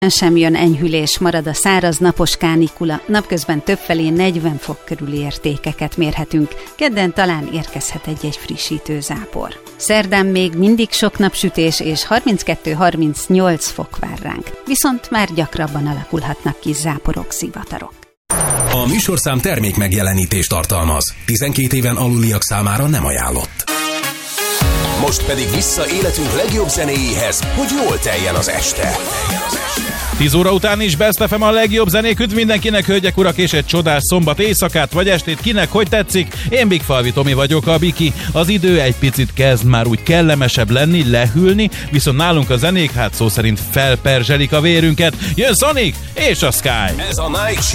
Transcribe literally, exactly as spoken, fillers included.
sem jön enyhülés, marad a száraz napos kánikula, napközben többfelé negyven fok körüli értékeket mérhetünk, kedden talán érkezhet egy-egy frissítő zápor. Szerdán még mindig sok napsütés és harminckettő-harmincnyolc fok vár ránk, viszont már gyakrabban alakulhatnak ki záporok, zivatarok. A műsorszám termék megjelenítést tartalmaz. tizenkét éven aluliak számára nem ajánlott. Most pedig vissza életünk legjobb zenéjéhez, hogy jól teljen az este. tíz óra után is Best ef em a legjobb zenék, üdv mindenkinek, hölgyek, urak, és egy csodás szombat éjszakát vagy estét, kinek hogy tetszik. Én Big Falvi Tomi vagyok, a Biki. Az idő egy picit kezd már úgy kellemesebb lenni, lehűlni, viszont nálunk a zenék hát szó szerint felperzselik a vérünket. Jön Sonic és a Sky. Ez a Night